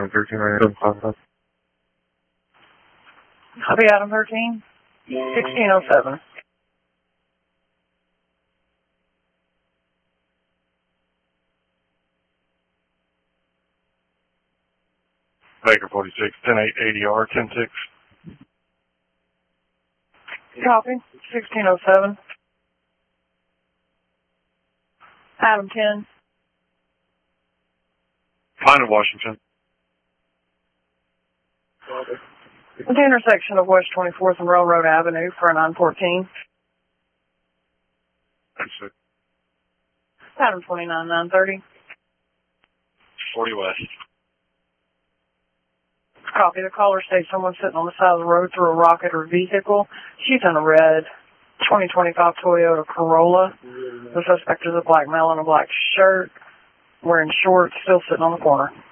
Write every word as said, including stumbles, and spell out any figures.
Adam thirteen, right? seven five five. Copy, Adam thirteen. sixteen oh seven. Baker forty-six, ten eight A D R, ten six. Copy, sixteen oh seven. Adam ten. Pine of Washington. At the intersection of West twenty-fourth and Railroad Avenue for a nine fourteen. thirty-six. Adam twenty-nine nine thirty. forty West. Copy. The caller states someone sitting on the side of the road through a rocket or vehicle. She's in a red twenty twenty-five Toyota Corolla. The suspect is a black male in a black shirt, wearing shorts, still sitting on the corner.